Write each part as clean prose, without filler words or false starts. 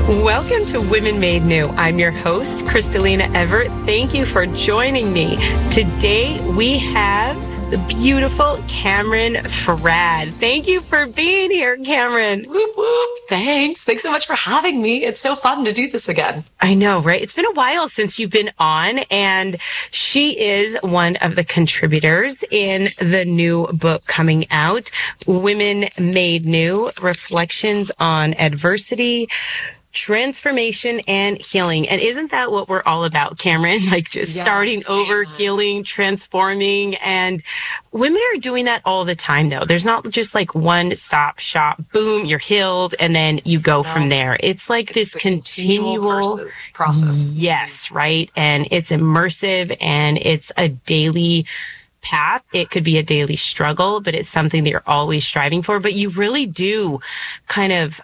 Welcome to Women Made New. I'm your host, Kristalina Everett. Thank you for joining me. Today we have the beautiful Cameron Farad. Thank you for being here, Cameron. Whoop, whoop. Thanks. Thanks so much for having me. It's so fun to do this again. I know, right? It's been a while since you've been on, and she is one of the contributors in the new book coming out, Women Made New, Reflections on Adversity, Transformation and Healing. And isn't that what we're all about, Cameron? Like just starting over, healing, transforming. And women are doing that all the time, though. There's not just like one stop shop, boom, you're healed, and then you go from there. It's like this continual process. Yes, right. And it's immersive and it's a daily path. It could be a daily struggle, but it's something that you're always striving for. But you really do kind of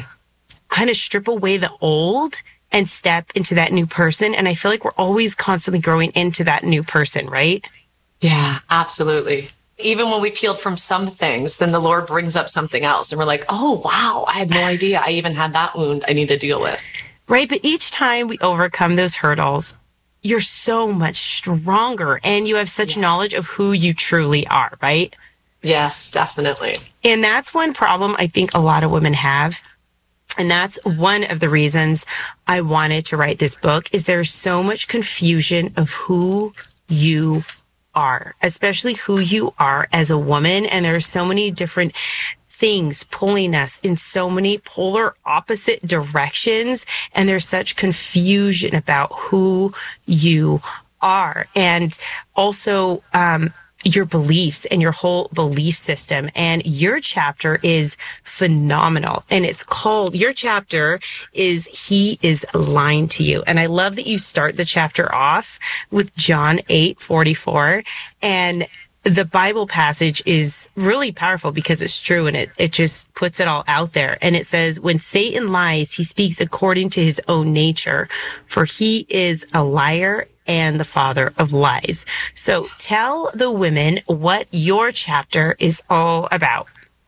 strip away the old and step into that new person. And I feel like we're always constantly growing into that new person, right? Yeah, absolutely. Even when we've healed from some things, then the Lord brings up something else. And we're like, oh, wow, I had no idea I even had that wound I need to deal with. Right. But each time we overcome those hurdles, you're so much stronger and you have such knowledge of who you truly are, right? Yes, definitely. And that's one problem I think a lot of women have. And that's one of the reasons I wanted to write this book is there's so much confusion of who you are, especially who you are as a woman. And there are so many different things pulling us in so many polar opposite directions. And there's such confusion about who you are. And also, your beliefs and your whole belief system. And your chapter is phenomenal. And it's called, your chapter is He is Lying to You. And I love that you start the chapter off with John 8:44. And the Bible passage is really powerful because it's true and it just puts it all out there. And it says, when Satan lies, he speaks according to his own nature, for he is a liar and the father of lies. So tell the women what your chapter is all about.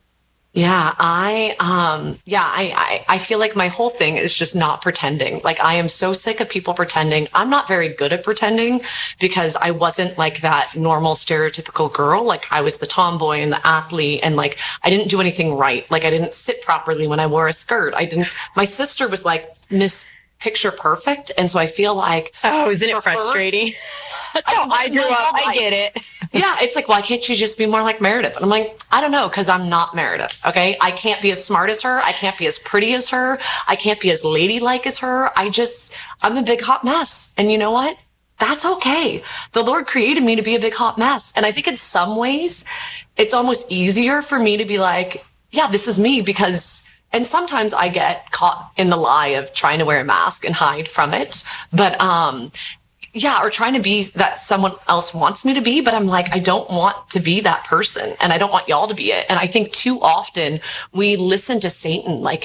Yeah, I feel like my whole thing is just not pretending. Like I am so sick of people pretending. I'm not very good at pretending because I wasn't like that normal stereotypical girl. Like I was the tomboy and the athlete and like I didn't do anything right. Like I didn't sit properly when I wore a skirt. My sister was like Miss Picture Perfect. And so I feel like, oh, isn't it frustrating? That's how I grew up. I get it. Yeah, it's like, why can't you just be more like Meredith? And I'm like, I don't know, because I'm not Meredith, okay? I can't be as smart as her. I can't be as pretty as her. I can't be as ladylike as her. I'm a big hot mess. And you know what? That's okay. The Lord created me to be a big hot mess. And I think in some ways, it's almost easier for me to be like, yeah, this is me and sometimes I get caught in the lie of trying to wear a mask and hide from it. But, or trying to be that someone else wants me to be, but I'm like, I don't want to be that person and I don't want y'all to be it. And I think too often we listen to Satan like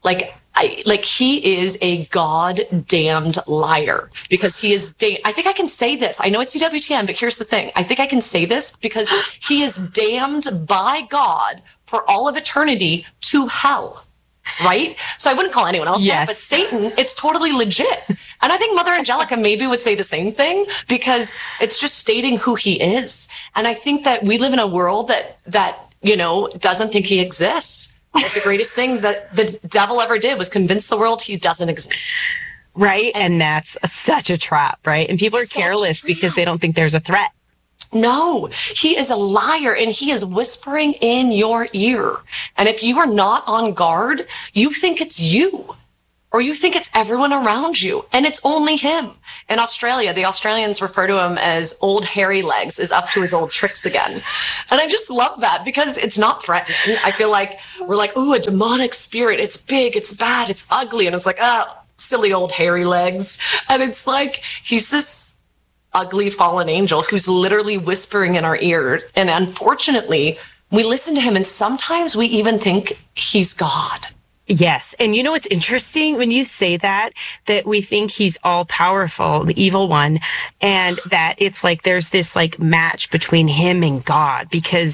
he is a God-damned liar because he is, I think I can say this. I know it's EWTN, but here's the thing. I think I can say this because he is damned by God for all of eternity to hell. Right? So I wouldn't call anyone else that, but Satan, it's totally legit. And I think Mother Angelica maybe would say the same thing because it's just stating who he is. And I think that we live in a world that doesn't think he exists. That's the greatest thing that the devil ever did was convince the world he doesn't exist. Right? And that's such a trap, right? And people are careless because they don't think there's a threat. No, he is a liar and he is whispering in your ear. And if you are not on guard, you think it's you or you think it's everyone around you and it's only him. In Australia, the Australians refer to him as old hairy legs, is up to his old tricks again. And I just love that because it's not threatening. I feel like we're like, ooh, a demonic spirit. It's big, it's bad, it's ugly. And it's like, silly old hairy legs. And it's like, he's this ugly fallen angel who's literally whispering in our ears. And unfortunately, we listen to him and sometimes we even think he's God. Yes. And you know what's interesting when you say that we think he's all powerful, the evil one, and that it's like there's this like match between him and God because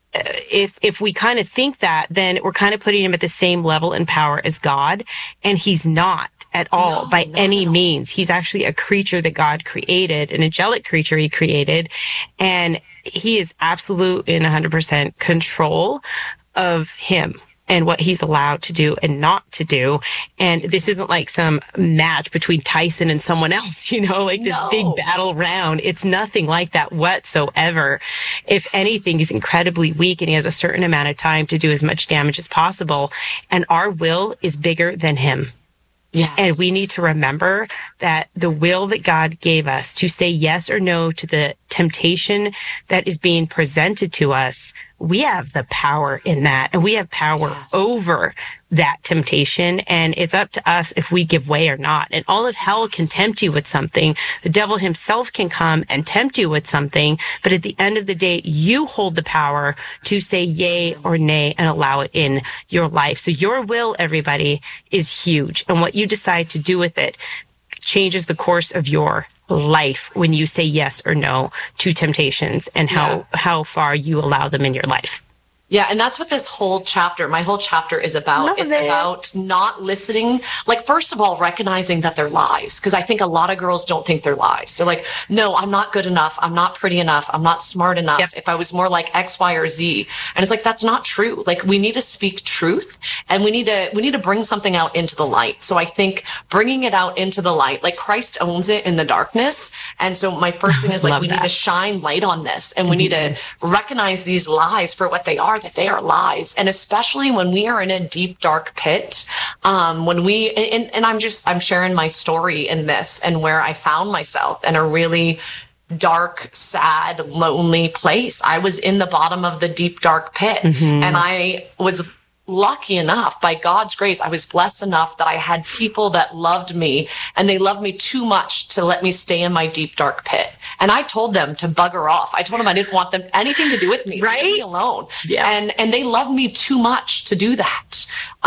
if we kind of think that, then we're kind of putting him at the same level in power as God, and he's not at all by any means. He's actually a creature that God created, an angelic creature he created, and he is absolute in 100% control of him and what he's allowed to do and not to do. And this isn't like some match between Tyson and someone else, like this big battle round. It's nothing like that whatsoever. If anything, he's incredibly weak and he has a certain amount of time to do as much damage as possible. And our will is bigger than him. Yes. And we need to remember that the will that God gave us to say yes or no to the temptation that is being presented to us, we have the power in that, and we have power over that temptation. And it's up to us if we give way or not. And all of hell can tempt you with something. The devil himself can come and tempt you with something. But at the end of the day, you hold the power to say yay or nay and allow it in your life. So your will, everybody, is huge. And what you decide to do with it changes the course of your life when you say yes or no to temptations and how far you allow them in your life. Yeah, and that's what this whole chapter, my whole chapter is about. It's about not listening. Like, first of all, recognizing that they're lies. Because I think a lot of girls don't think they're lies. They're like, no, I'm not good enough. I'm not pretty enough. I'm not smart enough. Yep. If I was more like X, Y, or Z. And it's like, that's not true. Like, we need to speak truth, and we need to bring something out into the light. So I think bringing it out into the light, like Christ owns it in the darkness. And so my first thing is like, we need to shine light on this, and we need to recognize these lies for what they are, that they are lies. And especially when we are in a deep, dark pit, when we, and I'm sharing my story in this and where I found myself in a really dark, sad, lonely place. I was in the bottom of the deep, dark pit, and I was lucky enough, by God's grace, I was blessed enough that I had people that loved me, and they loved me too much to let me stay in my deep, dark pit. And I told them to bugger off. I told them I didn't want them anything to do with me. Right? Leave me alone. Yeah. And they loved me too much to do that.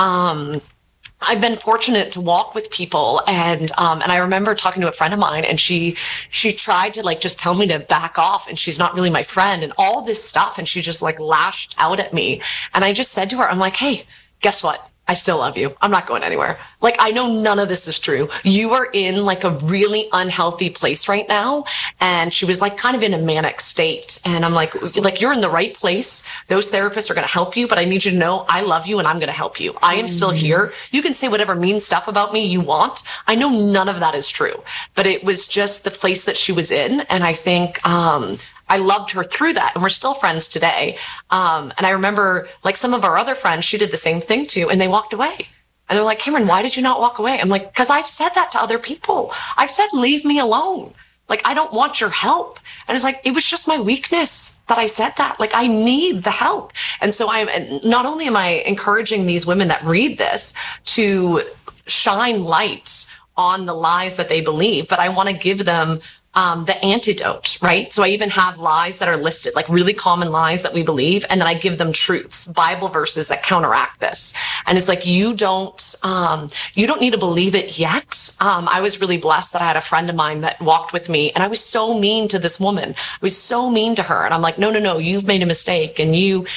I've been fortunate to walk with people, and I remember talking to a friend of mine, and she tried to like just tell me to back off, and she's not really my friend and all this stuff. And she just like lashed out at me. And I just said to her, I'm like, hey, guess what? I still love you. I'm not going anywhere. Like, I know none of this is true. You are in like a really unhealthy place right now. And she was like kind of in a manic state. And I'm like, you're in the right place. Those therapists are going to help you, but I need you to know I love you and I'm going to help you. I am still here. You can say whatever mean stuff about me you want. I know none of that is true, but it was just the place that she was in. And I think, I loved her through that, and we're still friends today. And I remember like some of our other friends, she did the same thing too, and they walked away. And they're like, Cameron, why did you not walk away? I'm like, because I've said that to other people. I've said, leave me alone. Like, I don't want your help. And it's like, it was just my weakness that I said that. Like, I need the help. And so not only am I encouraging these women that read this to shine light on the lies that they believe, but I want to give them the antidote, right? So I even have lies that are listed, like really common lies that we believe. And then I give them truths, Bible verses that counteract this. And it's like, you don't need to believe it yet. I was really blessed that I had a friend of mine that walked with me, and I was so mean to this woman. I was so mean to her. And I'm like, no, you've made a mistake. And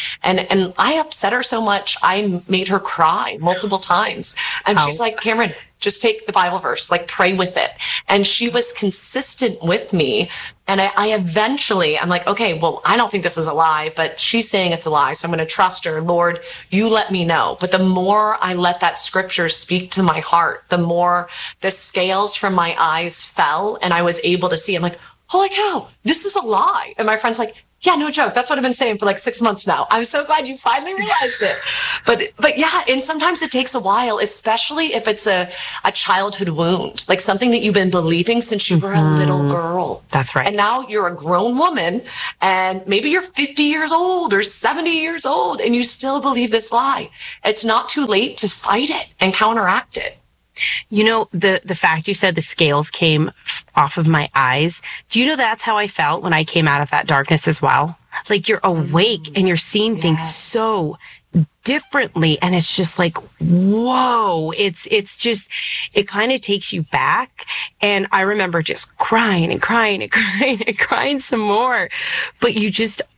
I upset her so much. I made her cry multiple times. And she's like, Cameron, just take the Bible verse, like pray with it. And she was consistent with me. And I eventually, I'm like, okay, well, I don't think this is a lie, but she's saying it's a lie. So I'm going to trust her. Lord, you let me know. But the more I let that scripture speak to my heart, the more the scales from my eyes fell, and I was able to see. I'm like, holy cow, this is a lie. And my friend's like, yeah, no joke. That's what I've been saying for like 6 months now. I'm so glad you finally realized it. But yeah, and sometimes it takes a while, especially if it's a childhood wound, like something that you've been believing since you were a little girl. That's right. And now you're a grown woman, and maybe you're 50 years old or 70 years old, and you still believe this lie. It's not too late to fight it and counteract it. You know, the fact you said the scales came off of my eyes. Do you know that's how I felt when I came out of that darkness as well? Like, you're awake and you're seeing things so differently. And it's just like, whoa, it's just, it kind of takes you back. And I remember just crying and crying and crying and crying some more. But you just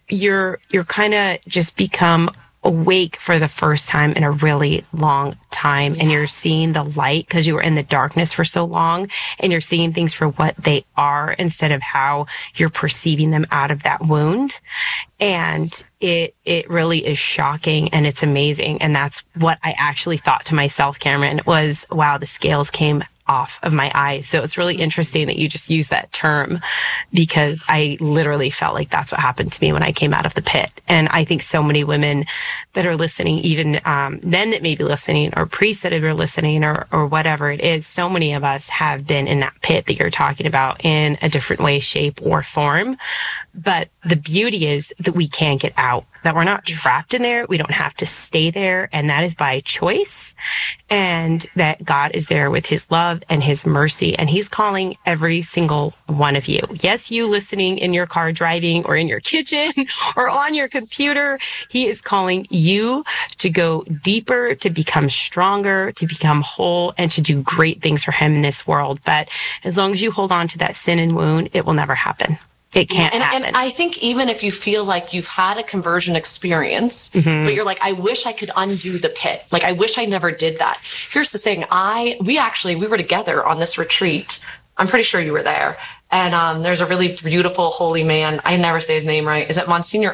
you're kind of just become awake for the first time in a really long time, and you're seeing the light because you were in the darkness for so long, and you're seeing things for what they are instead of how you're perceiving them out of that wound. And it really is shocking, and it's amazing. And that's what I actually thought to myself, Cameron, was, wow, the scales came off of my eyes. So it's really interesting that you just use that term, because I literally felt like that's what happened to me when I came out of the pit. And I think so many women that are listening, even men that may be listening, or priests that are listening, or whatever it is, so many of us have been in that pit that you're talking about in a different way, shape, or form. But the beauty is that we can get out, that we're not trapped in there. We don't have to stay there. And that is by choice. And that God is there with his love and his mercy. And he's calling every single one of you. Yes, you listening in your car driving, or in your kitchen, or on your computer. He is calling you to go deeper, to become stronger, to become whole, and to do great things for him in this world. But as long as you hold on to that sin and wound, it will never happen. It can't happen. And I think even if you feel like you've had a conversion experience, but you're like, I wish I could undo the pit. Like, I wish I never did that. Here's the thing. We were together on this retreat. I'm pretty sure you were there. And there's a really beautiful, holy man. I never say his name right. Is it Monsignor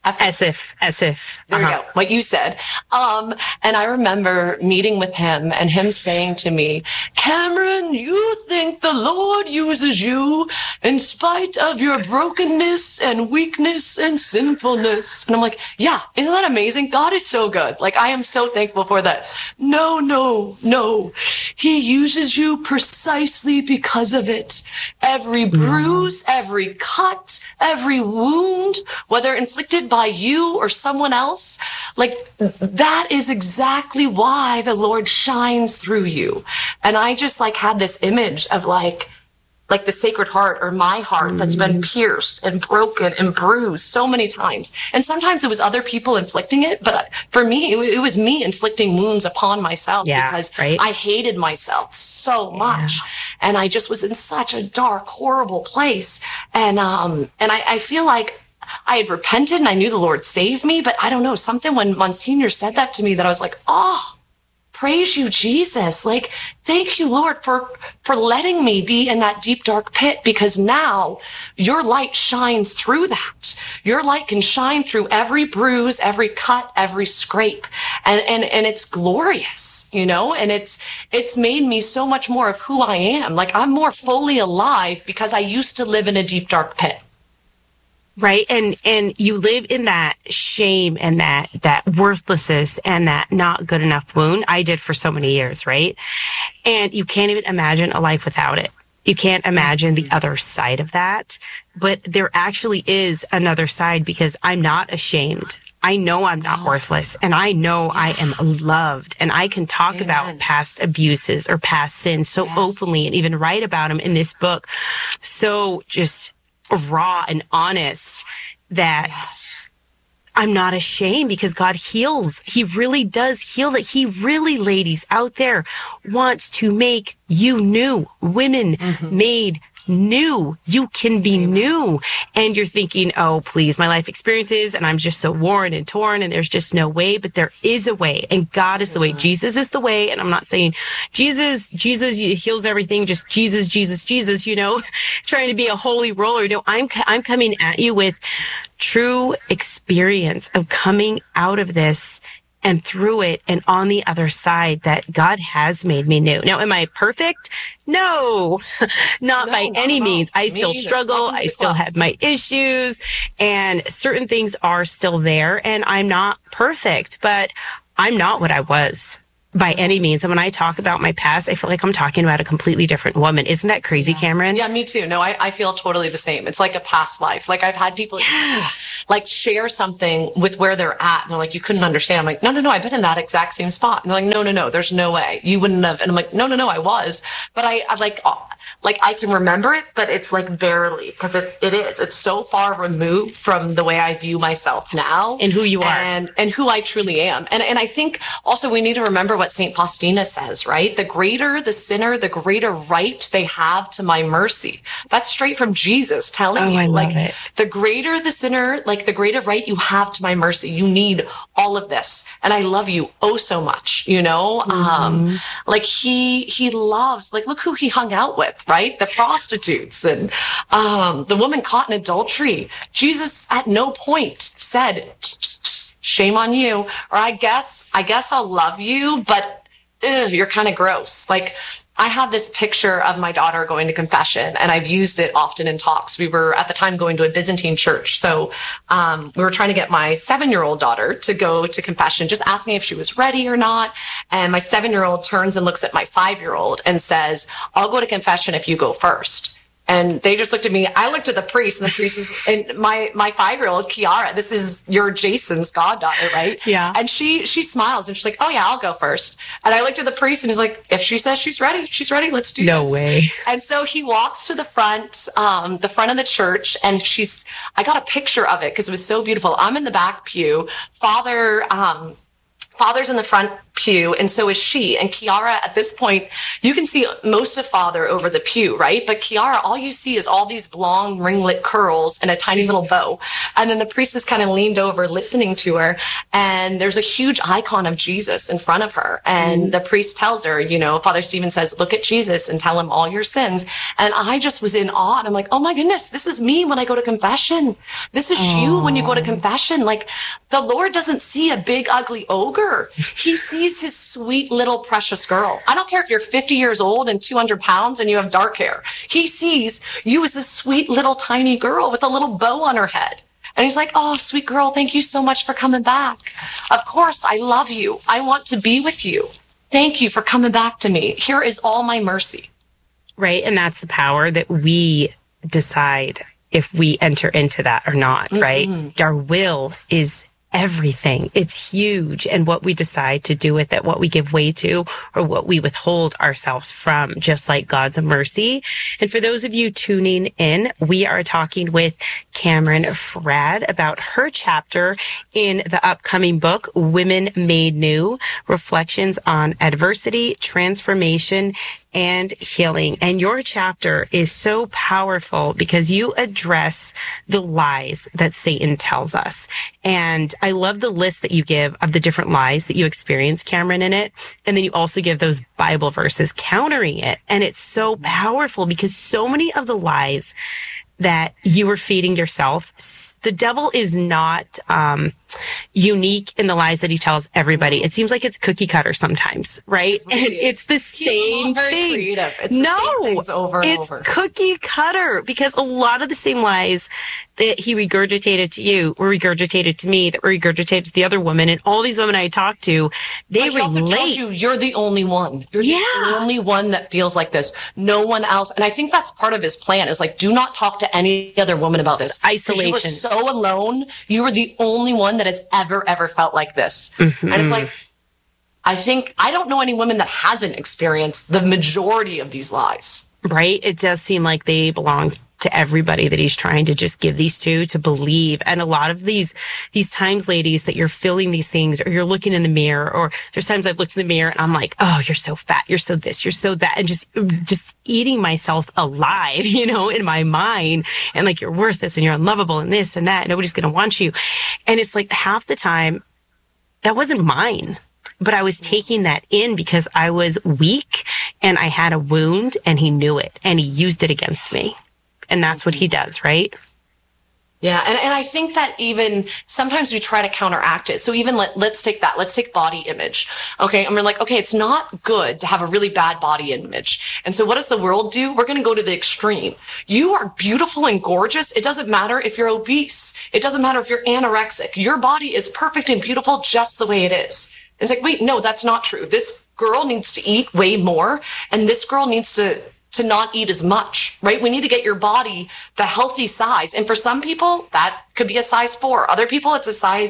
Esif? There we go. What you said. And I remember meeting with him and him saying to me, Cameron, you think the Lord uses you in spite of your brokenness and weakness and sinfulness. And I'm like, yeah, isn't that amazing? God is so good. Like, I am so thankful for that. No. He uses you precisely because of it. Every bruise, every cut, every wound, whether inflicted by you or someone else, like, that is exactly why the Lord shines through you. And I just had this image of like the Sacred Heart, or my heart, that's been pierced and broken and bruised so many times. And sometimes it was other people inflicting it, but for me, it was me inflicting wounds upon myself, because I hated myself so much. And I just was in such a dark, horrible place. And I feel like I had repented and I knew the Lord saved me, but I don't know, something when Monsignor said that to me, that I was like, oh, praise you, Jesus. Like, thank you, Lord, for letting me be in that deep, dark pit, because now your light shines through that. Your light can shine through every bruise, every cut, every scrape. And it's glorious, and it's made me so much more of who I am. Like, I'm more fully alive because I used to live in a deep, dark pit. Right. And you live in that shame and that worthlessness and that not good enough wound. I did for so many years. Right. And you can't even imagine a life without it. You can't imagine the other side of that. But there actually is another side, because I'm not ashamed. I know I'm not worthless, and I know I am loved, and I can talk about past abuses or past sins so openly, and even write about them in this book. So just raw and honest that I'm not ashamed, because God heals. He really does heal. That He really, ladies out there, wants to make you new. Women made new. You can be new. And you're thinking, oh, please, my life experiences, and I'm just so worn and torn, and there's just no way. But there is a way, and God is the way. Jesus is the way. And I'm not saying Jesus heals everything, just Jesus, trying to be a holy roller. No, I'm coming at you with true experience of coming out of this and through it and on the other side, that God has made me new. Now, am I perfect? No, not by any means. I still struggle. I still have my issues, and certain things are still there, and I'm not perfect, but I'm not what I was by any means. And when I talk about my past, I feel like I'm talking about a completely different woman. Isn't that crazy, Cameron? Yeah, me too. No, I feel totally the same. It's like a past life. Like, I've had people share something with where they're at, and they're like, you couldn't understand. I'm like, no, I've been in that exact same spot. And they're like, no, there's no way. You wouldn't have. And I'm like, no, I was. But I like, like I can remember it, but it's like barely, because it's so far removed from the way I view myself now and who you are and who I truly am. And I think also we need to remember what St. Faustina says, right? The greater the sinner, the greater right they have to my mercy. That's straight from Jesus telling you, I like, love it. the greater the sinner, like the greater right you have to my mercy. You need all of this. And I love you oh so much, you know? Like he loves, like, look who he hung out with, right? The prostitutes and the woman caught in adultery. Jesus at no point said, shame on you, or I guess I'll love you, but you're kind of gross. Like, I have this picture of my daughter going to confession, and I've used it often in talks. We were at the time going to a Byzantine church. So we were trying to get my 7-year-old daughter to go to confession, just asking if she was ready or not. And my 7-year-old turns and looks at my 5-year-old and says, I'll go to confession if you go first. And they just looked at me. I looked at the priest, and the priest is, and my 5-year-old, Kiara, this is your Jason's goddaughter, right? Yeah. And she smiles, and she's like, oh yeah, I'll go first. And I looked at the priest, and he's like, if she says she's ready, let's do this. No way. And so he walks to the front of the church, and I got a picture of it because it was so beautiful. I'm in the back pew. Father's in the front pew, and so is she. And Kiara, at this point, you can see most of Father over the pew, right? But Kiara, all you see is all these long ringlet curls and a tiny little bow. And then the priest is kind of leaned over listening to her, and there's a huge icon of Jesus in front of her. And the priest tells her, you know, Father Stephen says, look at Jesus and tell him all your sins. And I just was in awe. And I'm like, oh my goodness, this is me when I go to confession. This is you when you go to confession. Like, the Lord doesn't see a big, ugly ogre. He sees his sweet little precious girl. I don't care if you're 50 years old and 200 pounds and you have dark hair. He sees you as this sweet little tiny girl with a little bow on her head. And he's like, oh, sweet girl, thank you so much for coming back. Of course, I love you. I want to be with you. Thank you for coming back to me. Here is all my mercy. Right. And that's the power that we decide if we enter into that or not, right? Our will is everything. It's huge. And what we decide to do with it, what we give way to, or what we withhold ourselves from, just like God's mercy. And for those of you tuning in, we are talking with Cameron Frad about her chapter in the upcoming book, Women Made New, Reflections on Adversity, Transformation, and Healing. And your chapter is so powerful because you address the lies that Satan tells us. And I love the list that you give of the different lies that you experience, Cameron, in it. And then you also give those Bible verses countering it. And it's so powerful because so many of the lies that you were feeding yourself, the devil is not unique in the lies that he tells everybody. It seems like it's cookie cutter sometimes, right? And it's the same thing. Creative. It's the same things over and over. It's cookie cutter because a lot of the same lies that he regurgitated to you were regurgitated to me, that were regurgitated to the other woman, and all these women I talked to, they relate. He also tells you you're the only one. You're the only one that feels like this. No one else. And I think that's part of his plan is like, do not talk to any other woman about this. Isolation. You were so alone. You were the only one that has ever felt like this. And it's like, I don't know any woman that hasn't experienced the majority of these lies. Right? It does seem like they belong to everybody that he's trying to just give these to believe. And a lot of these times, ladies, that you're feeling these things, or you're looking in the mirror, or there's times I've looked in the mirror and I'm like, oh, you're so fat, you're so this, you're so that, and just eating myself alive, you know, in my mind, and like, you're worthless and you're unlovable and this and that, nobody's going to want you. And it's like half the time that wasn't mine. But I was taking that in because I was weak and I had a wound, and he knew it and he used it against me. And that's what he does, right? Yeah. And I think that even sometimes we try to counteract it. So even let's take that. Let's take body image. Okay. And we're like, okay, it's not good to have a really bad body image. And so what does the world do? We're going to go to the extreme. You are beautiful and gorgeous. It doesn't matter if you're obese. It doesn't matter if you're anorexic. Your body is perfect and beautiful just the way it is. It's like, wait, no, that's not true. This girl needs to eat way more, and this girl needs to not eat as much, right? We need to get your body the healthy size. And for some people, that could be a size 4. Other people, it's a size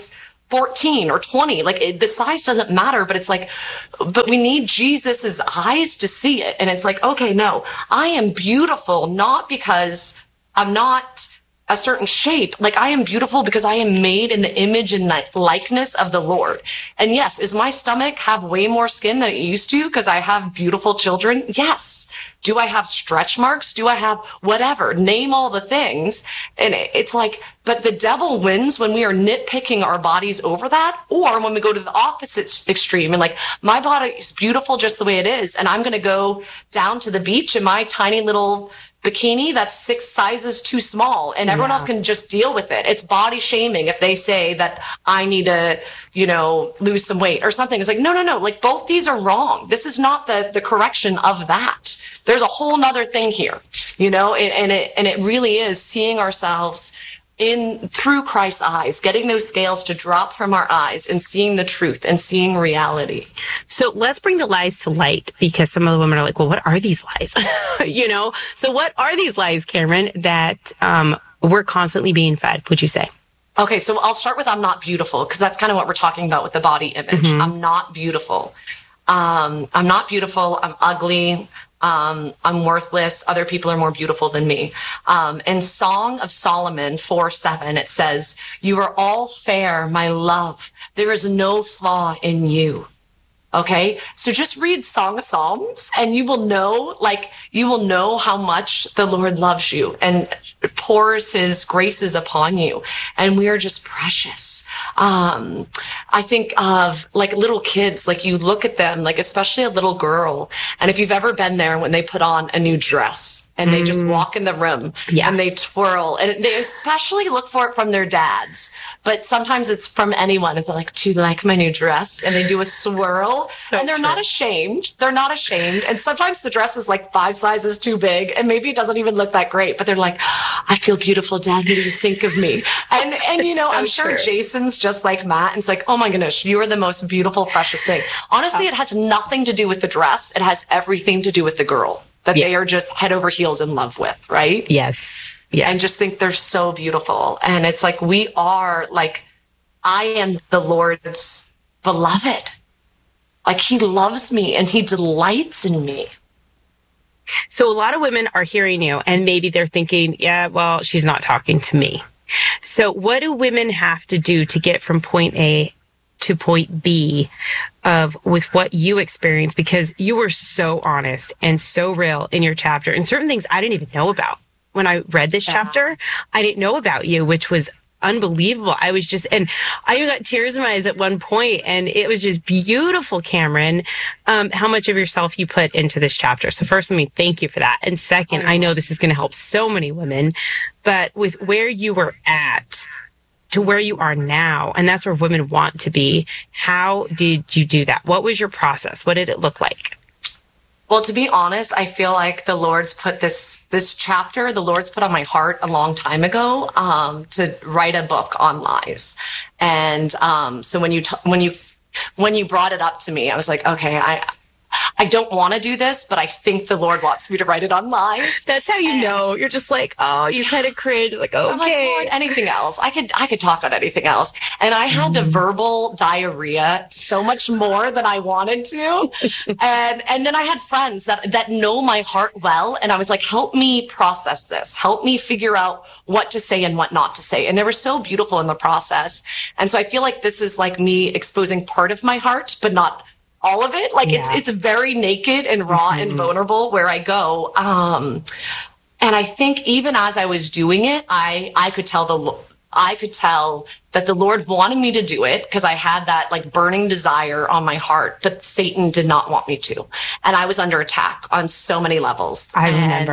14 or 20. Like the size doesn't matter, but it's like, but we need Jesus's eyes to see it. And it's like, okay, no, I am beautiful, not because I'm not a certain shape. Like I am beautiful because I am made in the image and likeness of the Lord. And yes, is my stomach have way more skin than it used to because I have beautiful children? Yes. Do I have stretch marks? Do I have whatever? Name all the things. And it's like, but the devil wins when we are nitpicking our bodies over that, or when we go to the opposite extreme and like, my body is beautiful just the way it is. And I'm going to go down to the beach in my tiny little bikini that's 6 sizes too small, and everyone else can just deal with it. It's body shaming if they say that I need to, lose some weight or something. It's like, no. Like both these are wrong. This is not the correction of that. There's a whole nother thing here, and it really is seeing ourselves through Christ's eyes, getting those scales to drop from our eyes and seeing the truth and seeing reality. So let's bring the lies to light, because some of the women are like, well, what are these lies? So what are these lies, Cameron, that we're constantly being fed, would you say? Okay, so I'll start with I'm not beautiful, because that's kind of what we're talking about with the body image. Mm-hmm. I'm not beautiful. I'm not beautiful. I'm ugly. I'm worthless. Other people are more beautiful than me. In Song of Solomon 4:7, it says, "You are all fair, my love. There is no flaw in you." Okay. So just read Song of Psalms and you will know how much the Lord loves you and pours his graces upon you. And we are just precious. I think of like little kids, like you look at them, like especially a little girl. And if you've ever been there when they put on a new dress and they just walk in the room and they twirl, and they especially look for it from their dads, but sometimes it's from anyone. And they're like, "Do you like my new dress?" And they do a swirl. And they're not ashamed. They're not ashamed. And sometimes the dress is like 5 sizes too big and maybe it doesn't even look that great, but they're like, "I feel beautiful, Dad. What do you think of me?" And I'm sure Jason's just like Matt. And it's like, "Oh my goodness, you are the most beautiful, precious thing." Honestly, it has nothing to do with the dress. It has everything to do with the girl that they are just head over heels in love with, right? Yes. And just think they're so beautiful. And it's like, we are like, I am the Lord's beloved. Like he loves me and he delights in me. So a lot of women are hearing you and maybe they're thinking, yeah, well, she's not talking to me. So what do women have to do to get from point A to point B with what you experienced? Because you were so honest and so real in your chapter, and certain things I didn't even know about. When I read this chapter, I didn't know about you, which was unbelievable. I got tears in my eyes at one point, and it was just beautiful, Cameron, how much of yourself you put into this chapter. So first, let me thank you for that. And second, I know this is going to help so many women, but with where you were at to where you are now, and that's where women want to be, how did you do that? What was your process? What did it look like? Well, to be honest, I feel like the Lord's put this chapter, the Lord's put on my heart a long time ago, to write a book on lies. And, so when you brought it up to me, I was like, okay, I don't want to do this, but I think the Lord wants me to write it on lies. That's how you know. You're just like, oh, you kind of cringe. Like, okay. Like, Lord, anything else. I could talk on anything else. And I had to verbal diarrhea so much more than I wanted to. and then I had friends that know my heart well. And I was like, help me process this. Help me figure out what to say and what not to say. And they were so beautiful in the process. And so I feel like this is like me exposing part of my heart, but not all of it. Like it's very naked and raw and vulnerable where I go. And I think even as I was doing it, I could tell that the Lord wanted me to do it because I had that like burning desire on my heart, but Satan did not want me to. And I was under attack on so many levels. I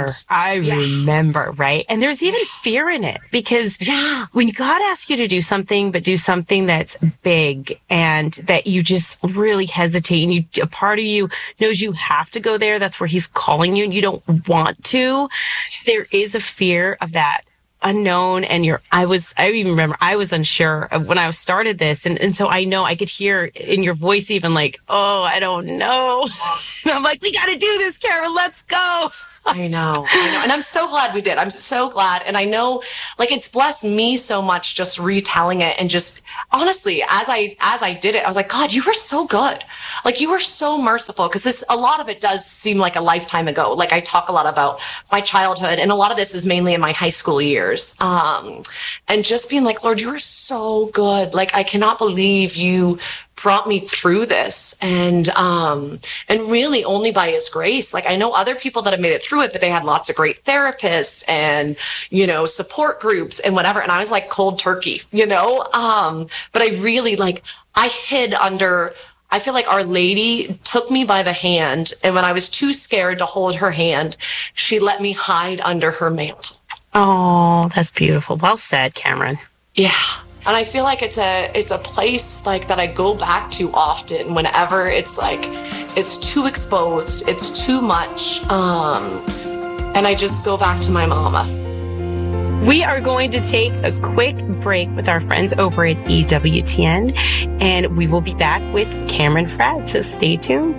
remember, right? And there's even fear in it because when God asks you to do something, but do something that's big and that you just really hesitate and a part of you knows you have to go there. That's where he's calling you and you don't want to. There is a fear of that unknown. And I even remember I was unsure of when I started this. And so I know I could hear in your voice even like, oh, I don't know. And I'm like, we got to do this, Kara. Let's go. I know. And I'm so glad we did. I'm so glad. And I know, like, it's blessed me so much just retelling it, and just honestly, as I did it, I was like, God, you were so good. Like, you were so merciful. Cause a lot of it does seem like a lifetime ago. Like, I talk a lot about my childhood, and a lot of this is mainly in my high school years. And just being like, Lord, you were so good. Like, I cannot believe you brought me through this, and really only by his grace. Like, I know other people that have made it through it, but they had lots of great therapists and, support groups and whatever. And I was like cold turkey, but I really, like, I hid under, I feel like Our Lady took me by the hand. And when I was too scared to hold her hand, she let me hide under her mantle. Oh, that's beautiful. Well said, Cameron. Yeah. And I feel like it's a place like that I go back to often whenever it's like, it's too exposed, it's too much. And I just go back to my mama. We are going to take a quick break with our friends over at EWTN, and we will be back with Cameron Fradd. So stay tuned.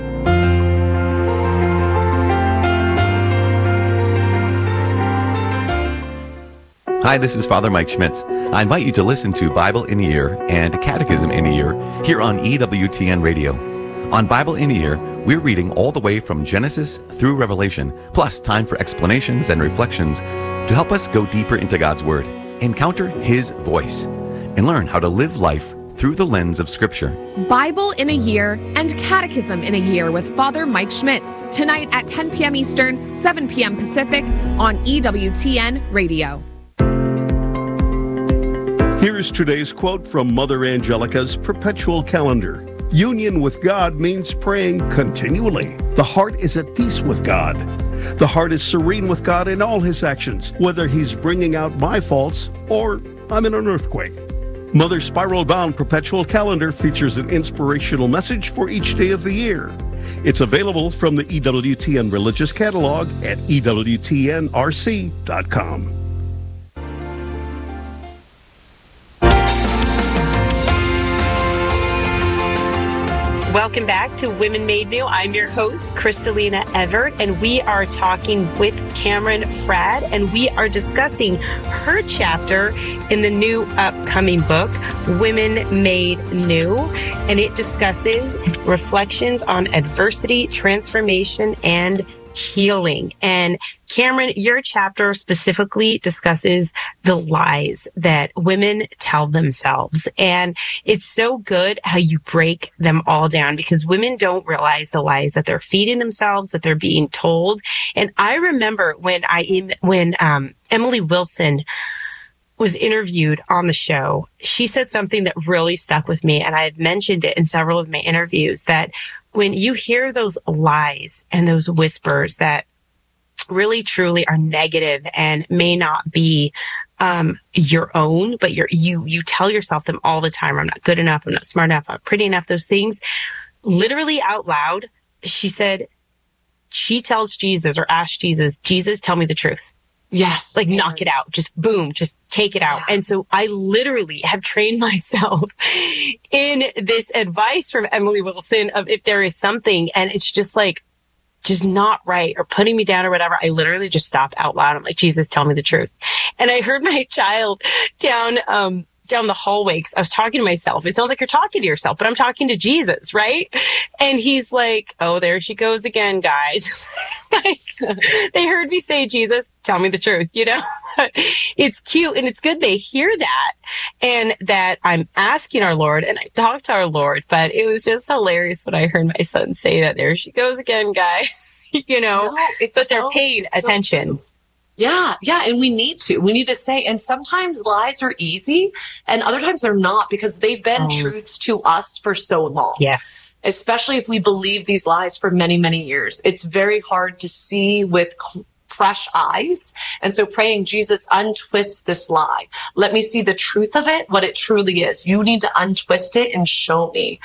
Hi, this is Father Mike Schmitz. I invite you to listen to Bible in a Year and Catechism in a Year here on EWTN Radio. On Bible in a Year, we're reading all the way from Genesis through Revelation, plus time for explanations and reflections to help us go deeper into God's Word, encounter His voice, and learn how to live life through the lens of Scripture. Bible in a Year and Catechism in a Year with Father Mike Schmitz, tonight at 10 p.m. Eastern, 7 p.m. Pacific on EWTN Radio. Here's today's quote from Mother Angelica's Perpetual Calendar. Union with God means praying continually. The heart is at peace with God. The heart is serene with God in all his actions, whether he's bringing out my faults or I'm in an earthquake. Mother's spiral-bound Perpetual Calendar features an inspirational message for each day of the year. It's available from the EWTN Religious Catalog at EWTNRC.com. Welcome back to Women Made New. I'm your host, Kristalina Everett, and we are talking with Cameron Fradd, and we are discussing her chapter in the new upcoming book, Women Made New, and it discusses reflections on adversity, transformation, and healing. And Cameron, your chapter specifically discusses the lies that women tell themselves. And it's so good how you break them all down, because women don't realize the lies that they're feeding themselves, that they're being told. And I remember when Emily Wilson was interviewed on the show, she said something that really stuck with me. And I had mentioned it in several of my interviews, that when you hear those lies and those whispers that really truly are negative and may not be your own, but you tell yourself them all the time. I'm not good enough. I'm not smart enough. I'm not pretty enough. Those things, literally out loud, she said, she tells Jesus or asks Jesus, Jesus, tell me the truth. Yes. Like, knock it out. Just boom, just take it out. Yeah. And so I literally have trained myself in this advice from Emily Wilson of, if there is something and it's just like, just not right or putting me down or whatever, I literally just stop out loud. I'm like, Jesus, tell me the truth. And I heard my child down the hallway, because I was talking to myself. It sounds like you're talking to yourself, but I'm talking to Jesus, right? And he's like, oh, there she goes again, guys. They heard me say, Jesus, tell me the truth, It's cute and it's good they hear that, and that I'm asking our Lord and I talk to our Lord. But it was just hilarious when I heard my son say that, there she goes again, guys, No, but they're paying attention. Yeah. And we need to say, and sometimes lies are easy and other times they're not, because they've been truths to us for so long. Yes. Especially if we believe these lies for many, many years. It's very hard to see with fresh eyes. And so praying, Jesus, untwist this lie. Let me see the truth of it, what it truly is. You need to untwist it and show me.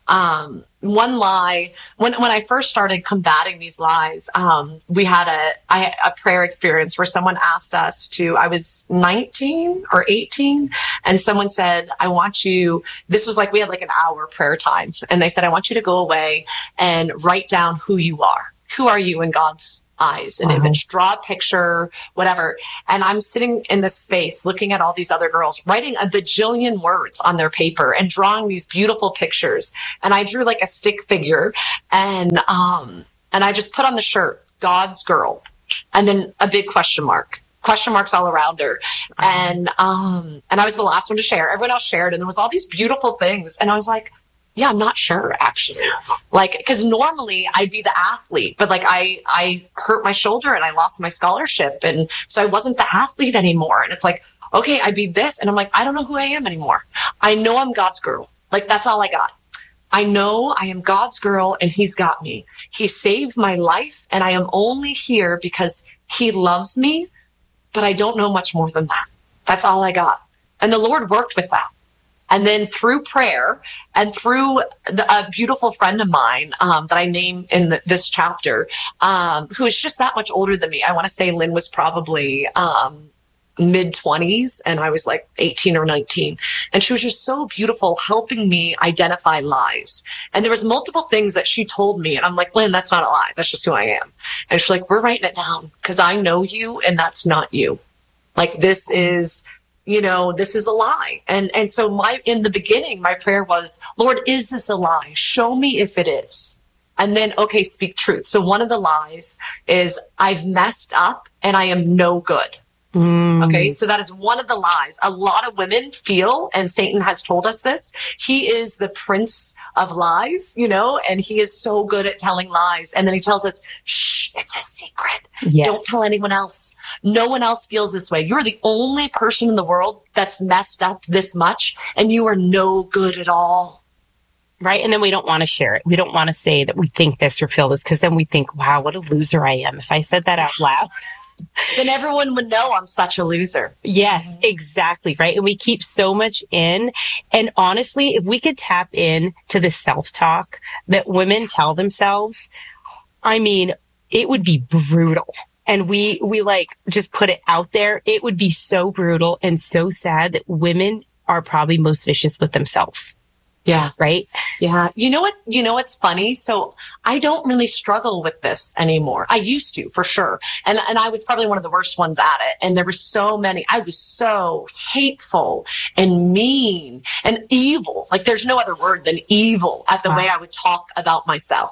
One lie, when I first started combating these lies, we had a prayer experience where someone asked us I was 19 or 18, and someone said, I want you, this was like, we had like an hour prayer time. And they said, I want you to go away and write down who you are. who are you in God's eyes, an image, draw a picture, whatever. And I'm sitting in this space looking at all these other girls writing a bajillion words on their paper and drawing these beautiful pictures. And I drew like a stick figure and I just put on the shirt, God's girl, and then a big question marks all around her. And I was the last one to share. Everyone else shared and there was all these beautiful things. And I was like, yeah, I'm not sure actually. Like, cause normally I'd be the athlete, but like I hurt my shoulder and I lost my scholarship. And so I wasn't the athlete anymore. And it's like, okay, I'd be this. And I'm like, I don't know who I am anymore. I know I'm God's girl. Like that's all I got. I know I am God's girl and he's got me. He saved my life and I am only here because he loves me, but I don't know much more than that. That's all I got. And the Lord worked with that. And then through prayer and through a beautiful friend of mine that I name in this chapter, who is just that much older than me. I want to say Lynn was probably mid-20s and I was like 18 or 19. And she was just so beautiful helping me identify lies. And there was multiple things that she told me. And I'm like, Lynn, that's not a lie. That's just who I am. And she's like, we're writing it down because I know you and that's not you. Like this is... this is a lie. And so in the beginning, my prayer was, Lord, is this a lie? Show me if it is. And then, okay, speak truth. So one of the lies is I've messed up and I am no good. Okay, so that is one of the lies. A lot of women feel, and Satan has told us this, he is the prince of lies, and he is so good at telling lies. And then he tells us, shh, it's a secret. Yes. Don't tell anyone else. No one else feels this way. You're the only person in the world that's messed up this much, and you are no good at all. Right. And then we don't want to share it. We don't want to say that we think this or feel this because then we think, wow, what a loser I am. If I said that out loud. Then everyone would know I'm such a loser. Yes, exactly. Right. And we keep so much in. And honestly, if we could tap in to the self-talk that women tell themselves, I mean, it would be brutal. And we like just put it out there. It would be so brutal and so sad that women are probably most vicious with themselves. Yeah. Right. Yeah. You know what's funny? So I don't really struggle with this anymore. I used to, for sure. And I was probably one of the worst ones at it. And there were so many, I was so hateful and mean and evil. Like there's no other word than evil at the way I would talk about myself.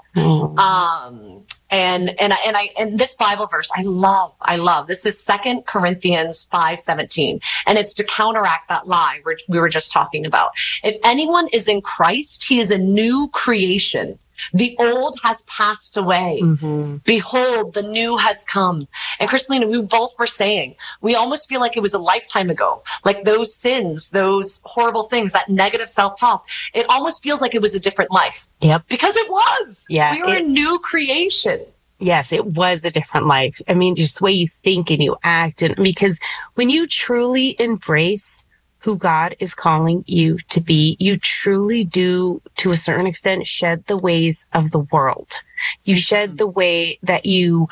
And this Bible verse, I love. This is 2 Corinthians 5:17. And it's to counteract that lie we were just talking about. If anyone is in Christ, he is a new creation. The old has passed away. Behold, the new has come. And Christelina, we both were saying, we almost feel like it was a lifetime ago. Like those sins, those horrible things, that negative self-talk, it almost feels like it was a different life. Yep. Because it was. Yeah. We were a new creation. Yes, it was a different life. I mean, just the way you think and you act. And because when you truly embrace who God is calling you to be, you truly do, to a certain extent, shed the ways of the world. You shed the way that you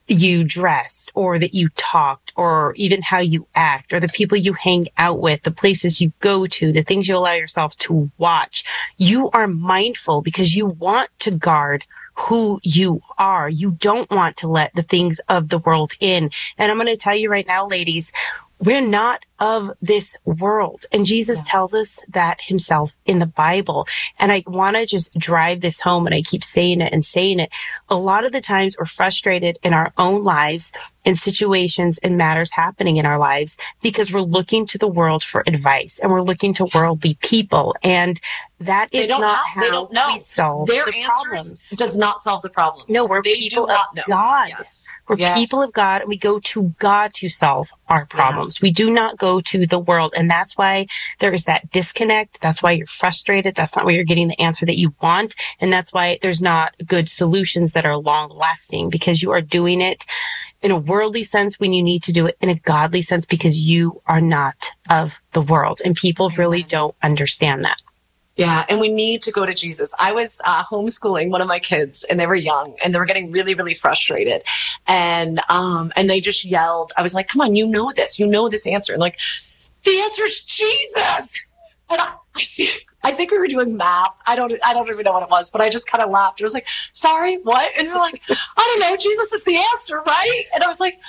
dressed or that you talked or even how you act or the people you hang out with, the places you go to, the things you allow yourself to watch. You are mindful because you want to guard who you are. You don't want to let the things of the world in. And I'm going to tell you right now, ladies, we're not of this world. And Jesus tells us that himself in the Bible. And I want to just drive this home, and I keep saying it and saying it. A lot of the times we're frustrated in our own lives, in situations and matters happening in our lives, because we're looking to the world for advice and we're looking to worldly people. And that is not how we solve their the problems. Answers does not solve the problem. No, we're people of God. Yes. We're people of God, and we go to God to solve our problems. We do not go to the world. And that's why there is that disconnect. That's why you're frustrated. That's not where you're getting the answer that you want. And that's why there's not good solutions that are long lasting, because you are doing it in a worldly sense when you need to do it in a godly sense, because you are not of the world. And people really don't understand that. Yeah. And we need to go to Jesus. I was homeschooling one of my kids, and they were young and they were getting really, really frustrated. And they just yelled. I was like, come on, you know this answer. And like, the answer is Jesus. And I think we were doing math. I don't even know what it was, but I just kind of laughed. It was like, sorry, what? And you're like, I don't know. Jesus is the answer, right? And I was like,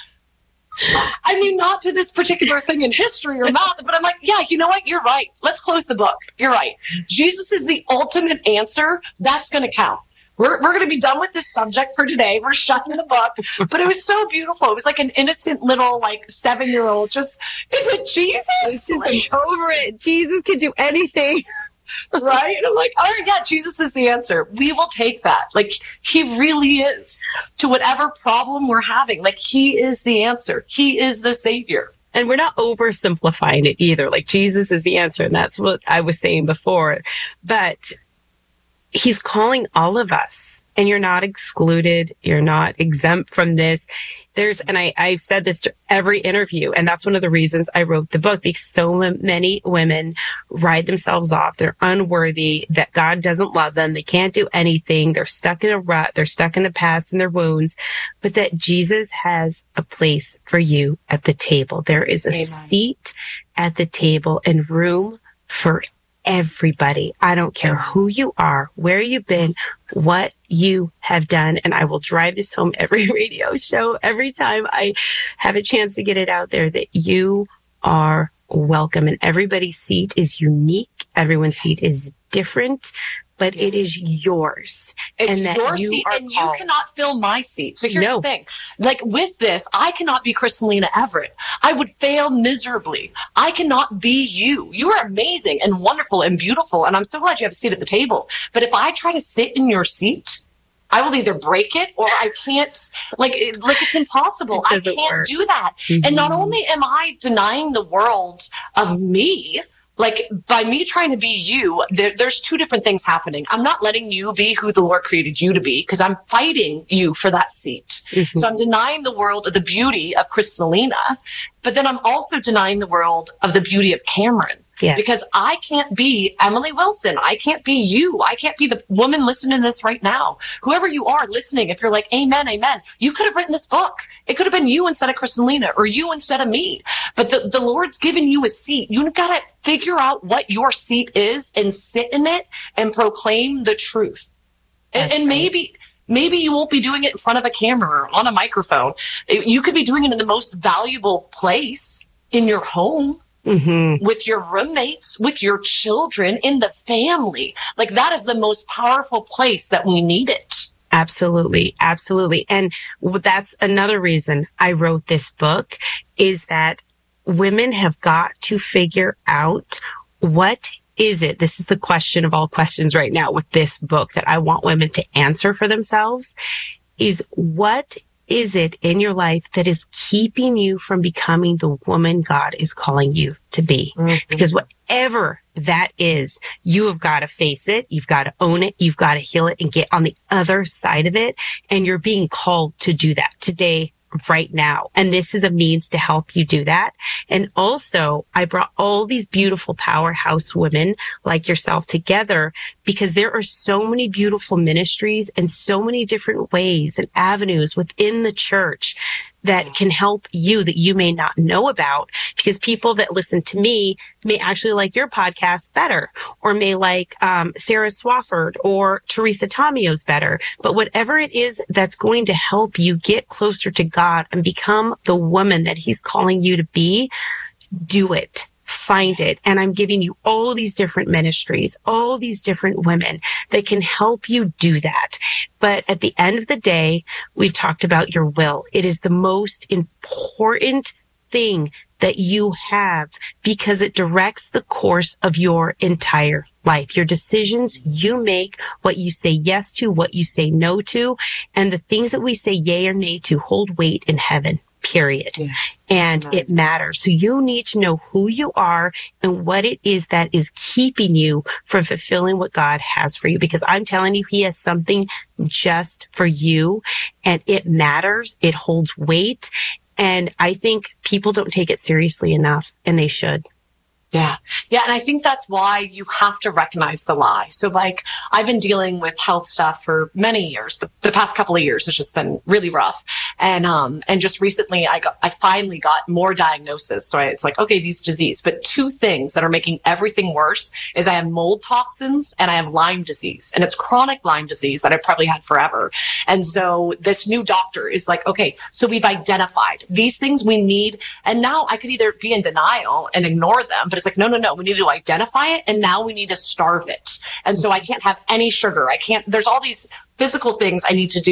I mean, not to this particular thing in history or math, but I'm like, yeah, you know what? You're right. Let's close the book. You're right. Jesus is the ultimate answer. That's going to count. We're going to be done with this subject for today. We're shutting the book. But it was so beautiful. It was like an innocent little, like, 7-year-old just, is it Jesus? It's just like, over it. Jesus can do anything. Right? And I'm like, all right, yeah, Jesus is the answer. We will take that. Like, he really is. To whatever problem we're having, like, he is the answer. He is the savior. And we're not oversimplifying it either. Like, Jesus is the answer. And that's what I was saying before. But he's calling all of us, and you're not excluded. You're not exempt from this. And I've said this to every interview, and that's one of the reasons I wrote the book, because so many women write themselves off. They're unworthy, that God doesn't love them. They can't do anything. They're stuck in a rut. They're stuck in the past and their wounds, but that Jesus has a place for you at the table. There is a Amen. Seat at the table and room for everybody. I don't care who you are, where you've been, what you have done. And I will drive this home every radio show, every time I have a chance to get it out there, that you are welcome. And everybody's seat is unique. Everyone's seat is different, but it is yours. It's and that your you seat, are and called. you cannot fill my seat. So here's the thing. Like, with this, I cannot be Kristalina Everett. I would fail miserably. I cannot be you. You are amazing and wonderful and beautiful, and I'm so glad you have a seat at the table. But if I try to sit in your seat, I will either break it or I can't, like it's impossible. I can't do that. Mm-hmm. And not only am I denying the world of me, like, by me trying to be you, there's two different things happening. I'm not letting you be who the Lord created you to be, because I'm fighting you for that seat. Mm-hmm. So I'm denying the world of the beauty of Kristalina, but then I'm also denying the world of the beauty of Cameron. Yes. Because I can't be Emily Wilson. I can't be you. I can't be the woman listening to this right now. Whoever you are listening, if you're like, amen, amen, you could have written this book. It could have been you instead of Kristalina, or you instead of me. But the Lord's given you a seat. You've got to figure out what your seat is and sit in it and proclaim the truth. And maybe you won't be doing it in front of a camera or on a microphone. You could be doing it in the most valuable place, in your home. Mm-hmm. With your roommates, with your children, in the family. Like, that is the most powerful place that we need it. Absolutely. Absolutely. And that's another reason I wrote this book, is that women have got to figure out, what is it? This is the question of all questions right now with this book that I want women to answer for themselves, is what is it in your life that is keeping you from becoming the woman God is calling you to be? Mm-hmm. Because whatever that is, you have got to face it. You've got to own it. You've got to heal it and get on the other side of it. And you're being called to do that today, right now. And this is a means to help you do that. And also, I brought all these beautiful powerhouse women like yourself together, because there are so many beautiful ministries and so many different ways and avenues within the church that can help you, that you may not know about, because people that listen to me may actually like your podcast better, or may like Sarah Swafford or Teresa Tomio's better. But whatever it is that's going to help you get closer to God and become the woman that he's calling you to be, do it. Find it. And I'm giving you all these different ministries, all these different women that can help you do that. But at the end of the day, we've talked about your will. It is the most important thing that you have, because it directs the course of your entire life. Your decisions you make, what you say yes to, what you say no to, and the things that we say yay or nay to hold weight in heaven. Period. Yeah. And it matters. So you need to know who you are and what it is that is keeping you from fulfilling what God has for you. Because I'm telling you, he has something just for you, and it matters. It holds weight. And I think people don't take it seriously enough, and they should. Yeah. Yeah. And I think that's why you have to recognize the lie. So, like, I've been dealing with health stuff for many years, but the past couple of years, it's just been really rough. And just recently I finally got more diagnosis. So it's like, okay, these disease, but two things that are making everything worse is I have mold toxins and I have Lyme disease, and it's chronic Lyme disease that I've probably had forever. And so this new doctor is like, okay, so we've identified these things we need. And now I could either be in denial and ignore them, but it's like, no, we need to identify it. And now we need to starve it. And so I can't have any sugar. There's all these physical things I need to do